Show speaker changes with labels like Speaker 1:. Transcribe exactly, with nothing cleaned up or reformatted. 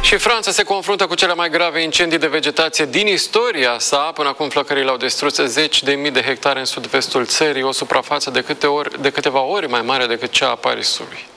Speaker 1: Și Franța se confruntă cu cele mai grave incendii de vegetație din istoria sa. Până acum flăcările au distrus zeci de mii de hectare în sud-vestul țării, o suprafață de, câte ori, de câteva ori mai mare decât cea a Parisului.